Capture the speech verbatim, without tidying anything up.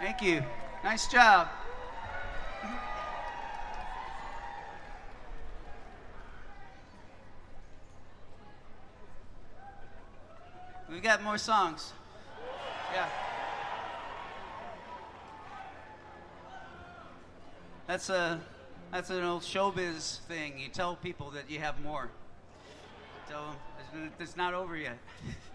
Thank you. Nice job. We got more songs. Yeah. That's a that's an old showbiz thing. You tell people that you have more. Tell them it's, it's not over yet.